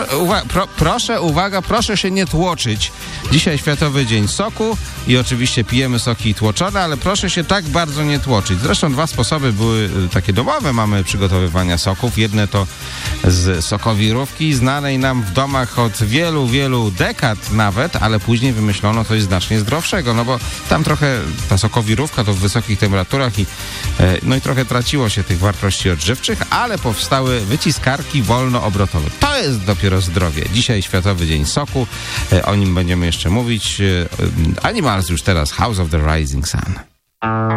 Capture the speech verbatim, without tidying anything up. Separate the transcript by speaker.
Speaker 1: uwa- pro, proszę, uwaga, proszę się nie tłoczyć. Dzisiaj Światowy Dzień Soku i oczywiście pijemy soki tłoczone, ale proszę się tak bardzo nie tłoczyć. Zresztą dwa sposoby były takie domowe mamy przygotowywania soków. Jedne to z sokowirówki, znanej nam w domach od wielu, wielu dekad nawet, ale później wymyślono coś znacznie zdrowszego, no bo tam trochę ta sokowirówka to w wysokich temperaturach i no i trochę traciło się tych wartości odżywczych, ale powstały wyciskarki wolnoobrotowe. To jest dopiero zdrowie. Dzisiaj Światowy Dzień Soku, o nim będziemy jeszcze mówić. Animals już teraz, House of the Rising Sun.